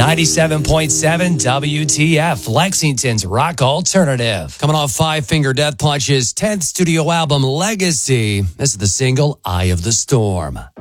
97.7 WTF, Lexington's rock alternative. Coming off Five Finger Death Punch's 10th studio album, Legacy. This is the single, Eye of the Storm.